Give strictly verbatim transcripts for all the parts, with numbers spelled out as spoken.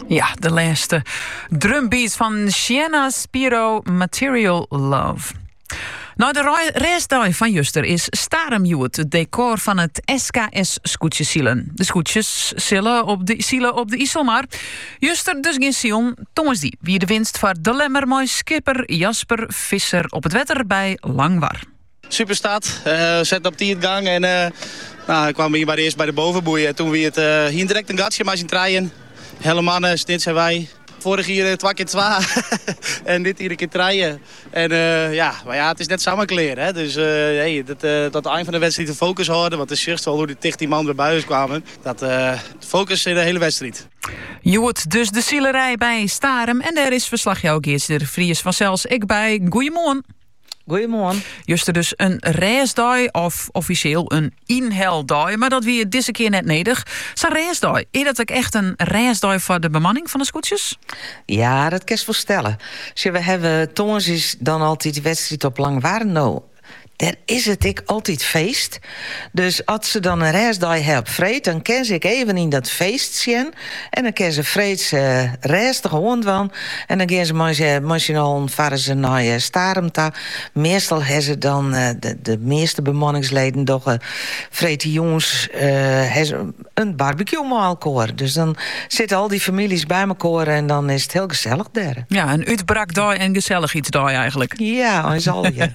Ja, de laatste drumbeat van Sienna Spiro, Material Love. Nou, de reisdag van Juster is Staremjoet, het decor van het S K S-scootjesielen. De scootjes zullen op de, zielen op de IJsselmar. Juster dus geen ziel. Thomas die, wie de winst van de lemmer, mooi skipper Jasper Visser op het wetter bij Langwar. Superstad, uh, zet op die gang en uh, nou, ik kwam hier bij de, eerst bij de bovenboeien. Toen we het uh, hier direct een gatje maar zien draaien. Hele mannen, snits en wij. Vorig hier twee keer twee en dit hier een keer draaien. En uh, ja, maar ja, het is net samenkleren. Hè? Dus uh, hey, dat, uh, dat eind van de wedstrijd de focus houden. Want het is wel hoe die tichttien man erbij is kwamen. Dat uh, focus in de hele wedstrijd. Je hoort dus de zielerij bij Starem. En daar is verslagje ook eerst de Vries van Zels. Ik bij. Goeiemorgen. Goedemorgen. Juist dus een reisdag of officieel een inheldag, maar dat weer deze keer net nodig. Zo'n reisdag, is dat ook echt een reisdag voor de bemanning van de scootjes? Ja, dat kan je voorstellen. Zie, we hebben Thomas is dan altijd die wedstrijd op Langwar. Nou, daar is het ik altijd feest. Dus als ze dan een reisdag hebben vreed, dan kan ze ik even in dat feest zien. En dan kan ze vreeds uh, reis de gewoon van. En dan gaan ze machineal varen ze naar uh, Starem. Meestal hebben ze dan uh, de, de meeste bemanningsleden toch uh, vreed die jongens uh, hebben ze een barbecue met elkaar. Dus dan zitten al die families bij elkaar en dan is het heel gezellig daar. Ja, een uitbraakdag en gezellig iets dag eigenlijk. Ja, is al je.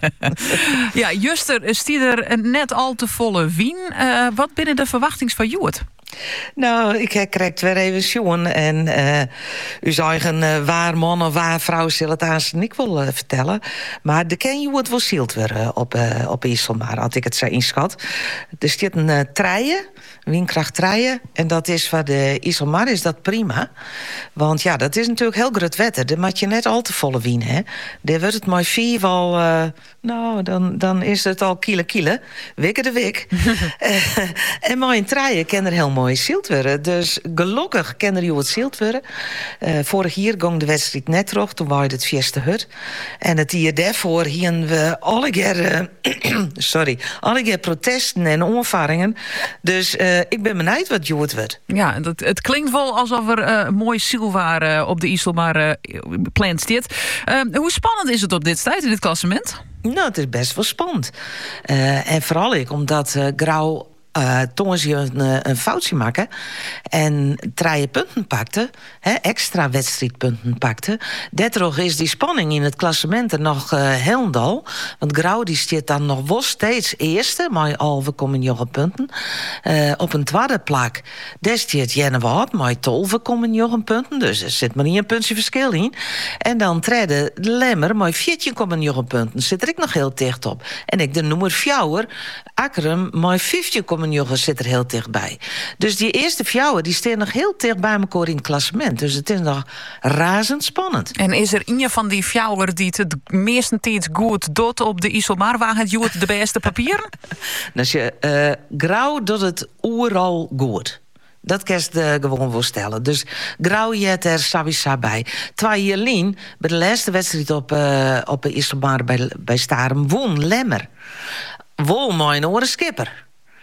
Ja, Juster is die er net al te volle wien. Uh, wat binnen de verwachtings van Joet? Nou, ik krijg weer even zien. En uh, u eigen uh, waar man of waar vrouw zal het aan zijn niet wel uh, vertellen. Maar de ken je het wel zielt weer uh, op, uh, op IJsselmar, had ik het zo inschat. Er staat een uh, treien, windkracht treien. En dat is voor de IJsselmar is dat prima. Want ja, dat is natuurlijk heel groot wetter. Dan moet je net al te volle wien, hè. Dan wordt het maar vier al... Uh, nou, dan, dan is het al kiele kiele. Wikke de wik. uh, en maar in treien kan er heel mooi zield worden. Dus gelukkig kan er je wat zield worden. Uh, vorig jaar ging de wedstrijd net terug. Toen was het Fiesta Hut. En het jaar daarvoor hien we alle keer... Uh, sorry. Alle keer protesten en onvaringen. Dus uh, ik ben benieuwd wat je het wordt. Ja, dat, het klinkt wel alsof er uh, mooi zielwaar uh, op de IJsselmar uh, plant staat. Uh, hoe spannend is het op dit tijd in dit klassement? Nou, het is best wel spannend. Uh, en vooral ik, omdat uh, Grauw Uh, toen ze een, een foutje maken en drie punten pakte, hè, extra wedstrijdpunten pakte. Daardoor is die spanning in het klassement er nog uh, heel dal. Want Grauw die staat dan nog wel steeds eerste, maar al komen jonge punten. Uh, op een tweede plak, daar staat Jenne Waard, maar tolve komen jonge punten. Dus er zit maar niet een puntje verschil in. En dan treden Lemmer, maar veertien komen jonge punten. Zit er ik nog heel dicht op. En ik de nummer Fjouwer, Akkerum, maar vijftien komen jongens zit er heel dichtbij. Dus die eerste fjouwen die staan nog heel dicht bij elkaar in het klassement. Dus het is nog razend spannend. En is er een van die fjouwer die het meestentijds goed doet op de IJsselmar? Waar het Joet de beste papieren? Dus je uh, Grauw doet het overal goed. Dat kan je gewoon voorstellen. Dus Grauw jet er sowieso bij. Terwijl Jelien bij de laatste wedstrijd op, uh, op de IJsselmar bij, bij Starem won Lemmer. Wol mijn oren skipper.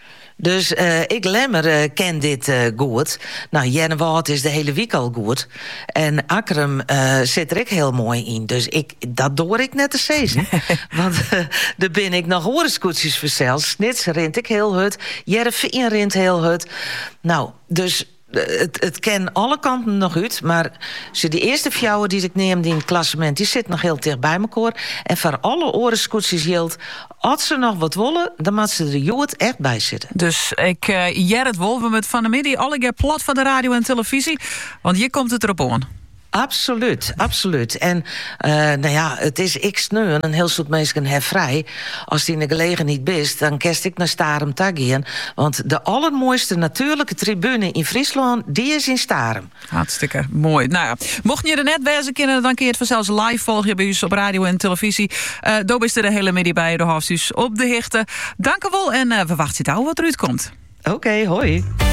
Dus uh, ik Lemmer uh, ken dit uh, goed. Nou, Jenne Waard is de hele week al goed. En Akkerum uh, zit er ook heel mooi in. Dus ik, dat door ik net te sezen. Want uh, daar ben ik nog horenscootjes verzeld. Snits rint ik heel hut. Jervin rint heel hut. Nou, dus... Het, het ken alle kanten nog uit, maar ze die eerste fjouwen die ik neem in het klassement, die zit nog heel dicht bij elkaar. En voor alle orenskoetsjes geldt, als ze nog wat willen, dan moet ze er Joet echt bij zitten. Dus ik uh, Gerrit Wolven met Van der Midden, alle keer plat van de radio en televisie, want hier komt het erop aan. Absoluut, absoluut. En uh, nou ja, het is ik sneu een heel soort mensen hebben vrij. Als die in de gelegen niet best, dan kerst ik naar Starem tagien. Want de allermooiste natuurlijke tribune in Friesland, die is in Starem. Hartstikke mooi. Nou ja, mocht je er net wezen kunnen, dan kun je het vanzelfs live volgen bij ons op radio en televisie. Uh, Daar is er de hele middag bij de Hofstuus op de Hichten. Dank u wel en uh, we wachten het al wat eruit komt. Oké, okay, hoi.